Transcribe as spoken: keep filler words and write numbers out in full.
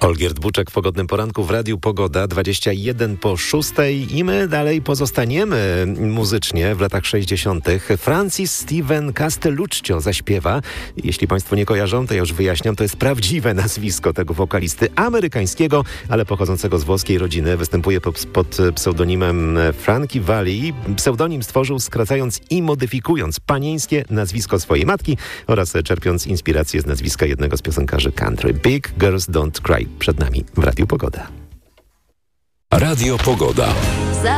Olgierd Buczek w Pogodnym Poranku w Radiu Pogoda, dwadzieścia jeden po szóstej i my dalej pozostaniemy muzycznie w latach sześćdziesiątych. Francis Steven Castelluccio zaśpiewa. Jeśli Państwo nie kojarzą, to ja już wyjaśniam, to jest prawdziwe nazwisko tego wokalisty amerykańskiego, ale pochodzącego z włoskiej rodziny. Występuje pod, pod pseudonimem Frankie Valli. Pseudonim stworzył skracając i modyfikując panieńskie nazwisko swojej matki oraz czerpiąc inspirację z nazwiska jednego z piosenkarzy country. Big Girls Don't Cry. Przed nami w Radiu Pogoda. Radio Pogoda.